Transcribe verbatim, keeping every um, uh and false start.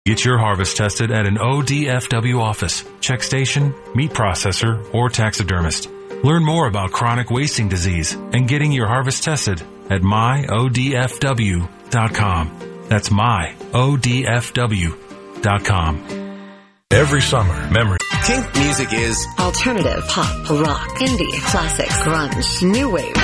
Get your harvest tested at an O D F W office, check station, meat processor, or taxidermist. Learn more about chronic wasting disease and getting your harvest tested at my O D F W dot com. That's my O D F W dot com. Every summer, memory. Kink music is alternative, pop, rock, indie, classics, grunge, new wave.